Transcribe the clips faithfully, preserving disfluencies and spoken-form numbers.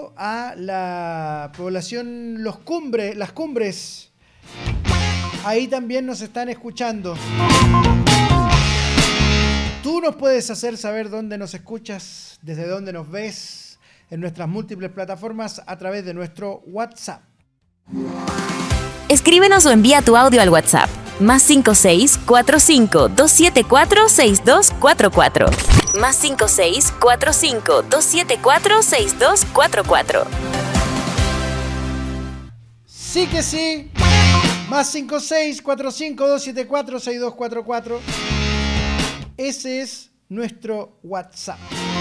saludo a la población Los Cumbres, Las Cumbres. Ahí también nos están escuchando. Tú nos puedes hacer saber dónde nos escuchas, desde dónde nos ves, en nuestras múltiples plataformas a través de nuestro WhatsApp. Escríbenos o envía tu audio al WhatsApp. Más cinco seis cuatro cinco dos siete cuatro seis dos cuatro cuatro. Más cinco seis cuatro cinco dos siete cuatro seis dos cuatro cuatro. Sí que sí. Más cinco seis cuatro cinco dos siete cuatro seis dos cuatro cuatro. Ese es nuestro WhatsApp.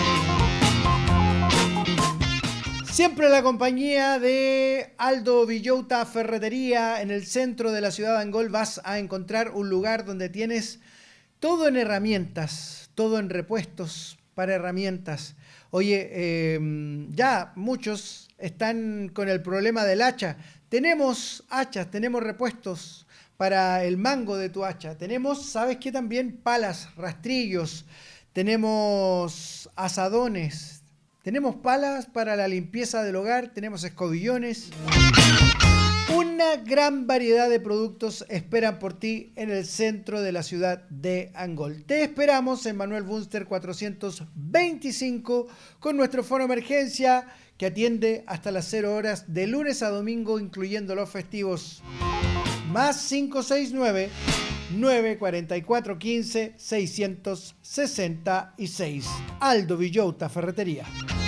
Siempre la compañía de Aldo Villota Ferretería en el centro de la ciudad de Angol. Vas a encontrar un lugar donde tienes todo en herramientas, todo en repuestos para herramientas. Oye, eh, ya muchos están con el problema del hacha. Tenemos hachas, tenemos repuestos para el mango de tu hacha. Tenemos, ¿sabes qué? También palas, rastrillos. Tenemos asadones. Tenemos palas para la limpieza del hogar, tenemos escobillones. Una gran variedad de productos esperan por ti en el centro de la ciudad de Angol. Te esperamos en Manuel Bunster cuatrocientos veinticinco con nuestro foro emergencia que atiende hasta las cero horas de lunes a domingo, incluyendo los festivos. Más cinco seis nueve nueve cuatro cuatro uno cinco seis seis seis. Aldo Villota Ferretería.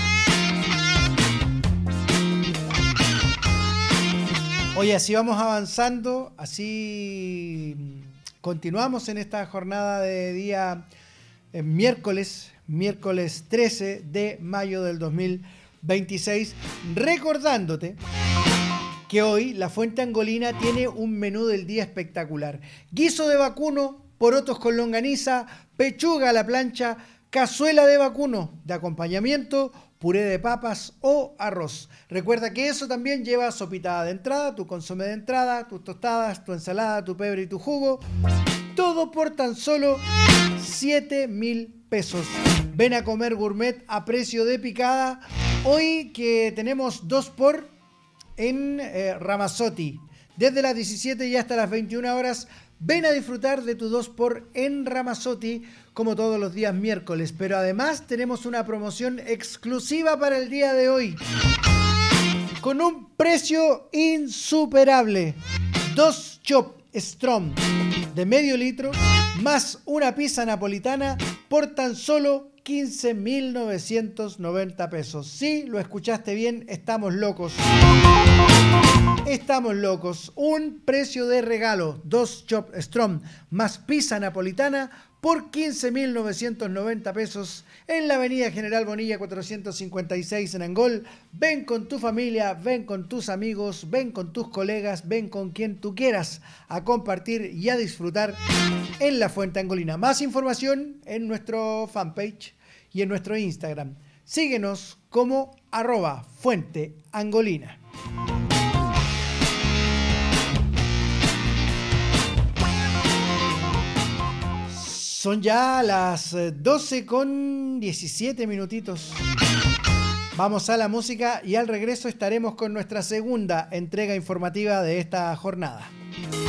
Oye, así vamos avanzando, así continuamos en esta jornada de día eh, miércoles, miércoles trece de mayo del dos mil veintiséis, recordándote que hoy la Fuente Angolina tiene un menú del día espectacular. Guiso de vacuno, porotos con longaniza, pechuga a la plancha, cazuela de vacuno de acompañamiento, puré de papas o arroz. Recuerda que eso también lleva sopitada de entrada, tu consomé de entrada, tus tostadas, tu ensalada, tu pebre y tu jugo. Todo por tan solo siete mil pesos. Ven a comer gourmet a precio de picada. Hoy que tenemos dos por en eh, Ramazzotti. Desde las diecisiete y hasta las veintiuna horas, ven a disfrutar de tu dos por en Ramazzotti como todos los días miércoles. Pero además tenemos una promoción exclusiva para el día de hoy. Con un precio insuperable. Dos chop strong de medio litro más una pizza napolitana por tan solo quince mil novecientos noventa pesos. Sí, lo escuchaste bien, estamos locos. Estamos locos. Un precio de regalo. Dos chop strong más pizza napolitana por quince mil novecientos noventa pesos en la avenida General Bonilla cuatrocientos cincuenta y seis en Angol. Ven con tu familia, ven con tus amigos, ven con tus colegas, ven con quien tú quieras a compartir y a disfrutar en la Fuente Angolina. Más información en nuestro fanpage y en nuestro Instagram. Síguenos como arroba Fuente Angolina. Son ya las doce con diecisiete minutitos. Vamos a la música y al regreso estaremos con nuestra segunda entrega informativa de esta jornada.